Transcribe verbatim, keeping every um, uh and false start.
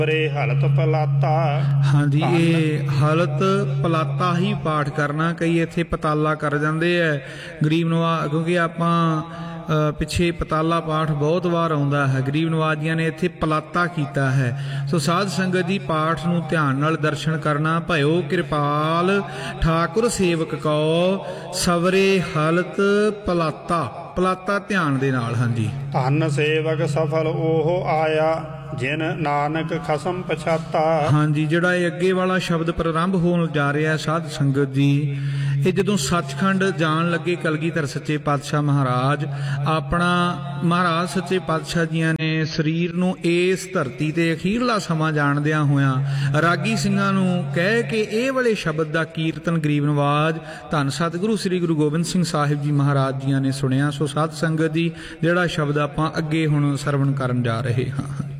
ਹਲਤ ਪਲਾਤਾ। ਹਾਂਜੀ, ਇਹ ਹਲਤ ਪਲਾਤਾ ਹੀ ਪਾਠ ਕਰਨਾ। ਕਈ ਇੱਥੇ ਪਤਾਲਾ ਕਰ ਜਾਂਦੇ ਹੈ ਗਰੀਬ ਨਵਾਜ਼, ਕਿਉਂਕਿ ਆਪਾਂ ਪਿੱਛੇ ਪਤਾਲਾ ਪਾਠ ਬਹੁਤ ਵਾਰ ਆਉਂਦਾ ਹੈ। ਗਰੀਬ ਨਵਾਜ਼ੀਆਂ ਨੇ ਇੱਥੇ ਪਲਾਤਾ ਕੀਤਾ ਹੈ। ਸੋ ਸਾਧ ਸੰਗਤ ਜੀ, ਪਾਠ ਨੂੰ ਧਿਆਨ ਨਾਲ ਦਰਸ਼ਨ ਕਰਨਾ। ਭਇਓ ਕਿਰਪਾਲ ਠਾਕੁਰ ਸੇਵਕ ਕੋ ਸਵਰੇ ਹਲਤ ਪਲਾਤਾ। ਪਲਾਤਾ ਧਿਆਨ ਦੇ ਨਾਲ। ਹਾਂਜੀ, ਧੰਨ ਸੇਵਕ ਸਫਲ ਉਹ ਆਇਆ ਜਿਨ ਨਾਨਕ ਖਸਮ ਪਛਾਤਾ। ਹਾਂਜੀ, ਜਿਹੜਾ ਇਹ ਅੱਗੇ ਵਾਲਾ ਸ਼ਬਦ ਪ੍ਰਾਰੰਭ ਹੋਣ ਜਾ ਰਿਹਾ ਸਾਧ ਸੰਗਤ ਜੀ, ਇਹ ਜਦੋਂ ਸੱਚਖੰਡ ਜਾਣ ਲੱਗੇ ਕਲਗੀਧਰ ਸੱਚੇ ਪਾਤਸ਼ਾਹ ਮਹਾਰਾਜ, ਆਪਣਾ ਮਹਾਰਾਜ ਸੱਚੇ ਪਾਤਸ਼ਾਹ ਜੀਆਂ ਨੇ ਸਰੀਰ ਨੂੰ ਇਸ ਧਰਤੀ ਤੇ ਅਖੀਰਲਾ ਸਮਾਂ ਜਾਣਦਿਆਂ ਹੋਇਆਂ ਰਾਗੀ ਸਿੰਘਾਂ ਨੂੰ ਕਹਿ ਕੇ ਇਹ ਵਾਲੇ ਸ਼ਬਦ ਦਾ ਕੀਰਤਨ ਗਰੀਬ ਨਵਾਜ਼ ਧੰਨ ਸਤਿਗੁਰੂ ਸ੍ਰੀ ਗੁਰੂ ਗੋਬਿੰਦ ਸਿੰਘ ਸਾਹਿਬ ਜੀ ਮਹਾਰਾਜ ਜੀਆਂ ਨੇ ਸੁਣਿਆ। ਸੋ ਸਾਧ ਸੰਗਤ ਜੀ, ਜਿਹੜਾ ਸ਼ਬਦ ਆਪਾਂ ਅੱਗੇ ਹੁਣ ਸਰਵਣ ਕਰਨ ਜਾ ਰਹੇ ਹਾਂ।